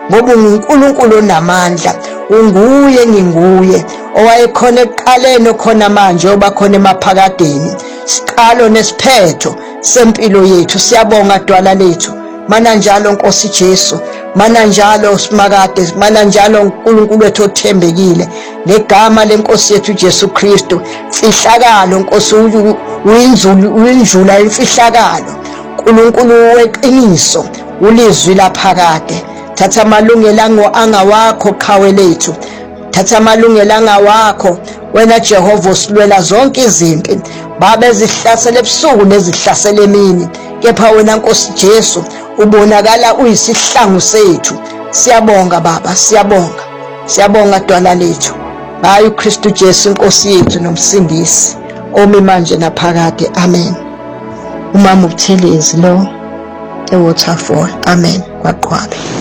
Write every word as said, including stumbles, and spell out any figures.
ngoba uNkulunkulu onamandla, unguye nginguye owayekhona ekuqaleni khona manje oba khona emaphakadeni, siqalo nesiphetho sempilo yethu. Siyabonga dwala lethu, mana njalo Nkosi Jesu, mana njalo simakade, mana njalo uNkulunkulu wethu othembekile, ngegama lenkosi yethu Jesu Kristu. Mfihlakalo Nkosi, uyinzulu uyinjula imfihlakalo, uNkulunkulu weqiniso, ulizwi laphakade. Thatha amalungelo angawakho qhawe lethu, thatha amalungelo angawakho wena Jehova usilwela zonke izimpi, babe zihlasele ebusuku nezihlasele emini, kepha wena Nkosi Jesu ubonakala uyisihlangu sethu. Siyabonga Baba, siyabonga, siyabonga dwala lethu, ngayo uKristu Jesu Nkosi yethu nomsindisi omi manje naphakade. Amen. Umama uButhelezi lo eWaterfall. Amen. Kwaqhwabe.